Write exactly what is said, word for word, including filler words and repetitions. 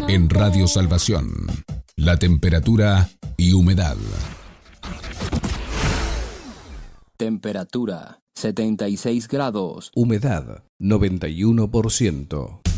En Radio Salvación, la temperatura y humedad. Temperatura setenta y seis grados. Humedad noventa y uno por ciento.